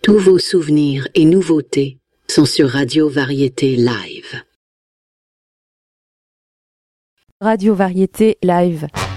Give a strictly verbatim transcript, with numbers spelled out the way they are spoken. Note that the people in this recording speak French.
Tous vos souvenirs et nouveautés sont sur Radio Variété Live. Radio Variété Live.